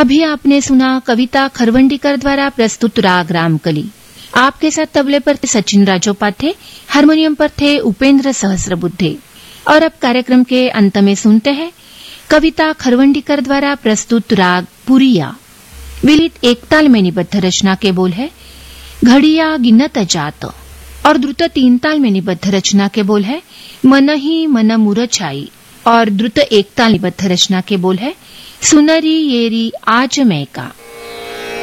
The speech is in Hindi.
अभी आपने सुना कविता खरवंडीकर द्वारा प्रस्तुत राग रामकली। आपके साथ तबले पर थे सचिन राजोपाध्याय, हारमोनियम पर थे उपेंद्र सहस्रबुद्धे। और अब कार्यक्रम के अंत में सुनते हैं कविता खरवंडीकर द्वारा प्रस्तुत राग पुरिया। विलित एक ताल में निबद्ध रचना के बोल है घड़िया गिनत जात, और द्रुत 3 ताल में निबद्ध रचना के बोल है मन ही मन मुरछाई, और द्रुत 1 ताल निबद्ध रचना के बोल है सुनरी येरी आज मैं का।